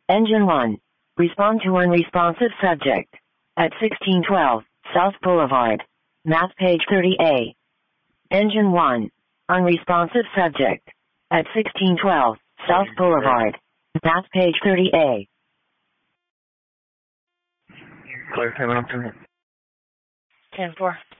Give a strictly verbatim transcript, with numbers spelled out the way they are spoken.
Engine one. Respond to unresponsive subject. At sixteen twelve, South Boulevard. Map page thirty A. Engine one. Unresponsive subject. At sixteen twelve, South Boulevard. Map page thirty A. Clear, coming up to me. ten four.